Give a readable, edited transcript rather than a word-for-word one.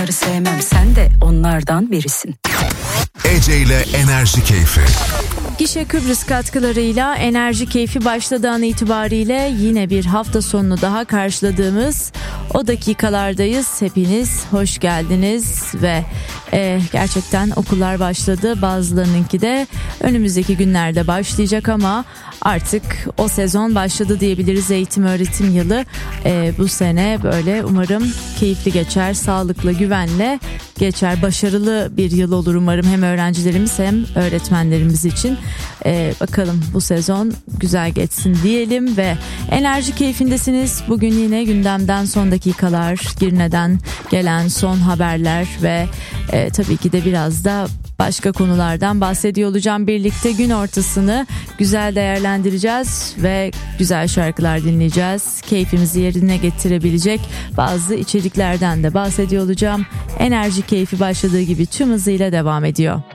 Onları sevmem, sen de onlardan birisin. Ece ile Enerji Keyfi. Gişe Kıbrıs katkılarıyla Enerji Keyfi başladığı an itibariyle yine bir hafta sonunu daha karşıladığımız o dakikalardayız. Hepiniz hoş geldiniz ve gerçekten okullar başladı. Bazılarınınki de önümüzdeki günlerde başlayacak ama artık o sezon başladı diyebiliriz. Eğitim öğretim yılı bu sene böyle umarım keyifli geçer, sağlıklı, güvenle geçer, başarılı bir yıl olur umarım hem öğrencilerimiz hem öğretmenlerimiz için. Bakalım bu sezon güzel geçsin diyelim ve Enerji Keyfindesiniz. Bugün yine gündemden son dakikalar, Girne'den gelen son haberler ve tabii ki de biraz da başka konulardan bahsediyor olacağım. Birlikte gün ortasını güzel değerlendireceğiz ve güzel şarkılar dinleyeceğiz. Keyfimizi yerine getirebilecek bazı içeriklerden de bahsediyor olacağım. Enerji Keyfi başladığı gibi tüm hızıyla devam ediyor.